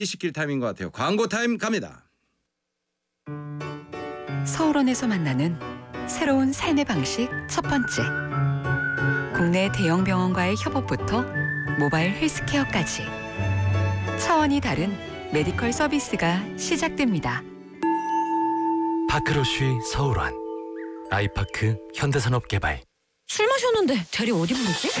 시킬 타임인 것 같아요. 광고 타임 갑니다. 서울원에서 만나는 새로운 삶의 방식 첫 번째. 국내 대형 병원과의 협업부터 모바일 헬스케어까지 차원이 다른 메디컬 서비스가 시작됩니다. 파크로쉬 서울원, 아이파크 현대산업개발. 술 마셨는데 대리 어디 부르지?